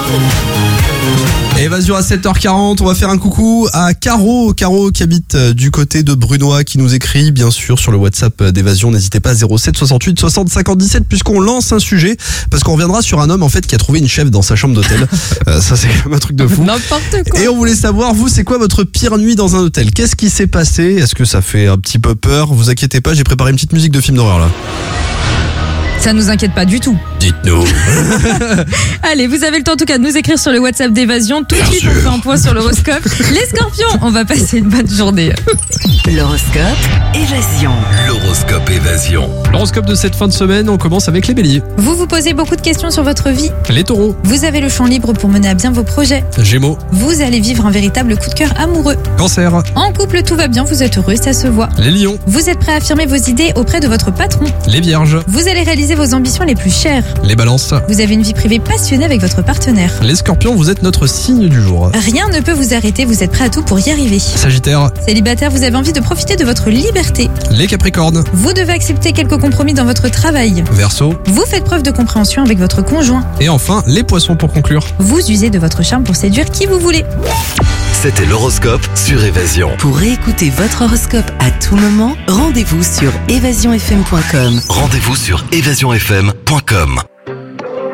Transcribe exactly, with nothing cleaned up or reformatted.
Évasion à sept heures quarante, on va faire un coucou à Caro, Caro qui habite du côté de Brunois, qui nous écrit bien sûr sur le WhatsApp d'Évasion. N'hésitez pas, zéro sept soixante-huit soixante cinquante dix-sept, puisqu'on lance un sujet, parce qu'on reviendra sur un homme en fait qui a trouvé une chèvre dans sa chambre d'hôtel. euh, ça c'est quand même un truc de fou. N'importe quoi. Et on voulait savoir, vous, c'est quoi votre pire nuit dans un hôtel? Qu'est-ce qui s'est passé? Est-ce que ça fait un petit peu peur? Vous inquiétez pas, j'ai préparé une petite musique de film d'horreur là. Ça nous inquiète pas du tout. Dites-nous. Allez, vous avez le temps en tout cas de nous écrire sur le WhatsApp d'Évasion. Tout de Bien suite, sûr. on fait un point sur l'horoscope. Les scorpions, on va passer une bonne journée. L'horoscope Évasion. L'horoscope Évasion. L'horoscope de cette fin de semaine, on commence avec les béliers. Vous vous posez beaucoup de questions sur votre vie. Les taureaux. Vous avez le champ libre pour mener à bien vos projets. Gémeaux. Vous allez vivre un véritable coup de cœur amoureux. Cancer. En couple, tout va bien, vous êtes heureux, ça se voit. Les lions. Vous êtes prêt à affirmer vos idées auprès de votre patron. Les vierges. Vous allez réaliser vos ambitions les plus chères. Les balances. Vous avez une vie privée passionnée avec votre partenaire. Les scorpions, vous êtes notre signe du jour. Rien ne peut vous arrêter, vous êtes prêt à tout pour y arriver. Sagittaire. Célibataire, vous avez envie de profiter de votre liberté. Les capricornes. Vous devez accepter quelques compromis dans votre travail. Verseau. Vous faites preuve de compréhension avec votre conjoint. Et enfin, les poissons pour conclure. Vous usez de votre charme pour séduire qui vous voulez. C'était l'horoscope sur Évasion. Pour réécouter votre horoscope à tout moment, rendez-vous sur évasion f m point com. Rendez-vous sur évasion f m point com.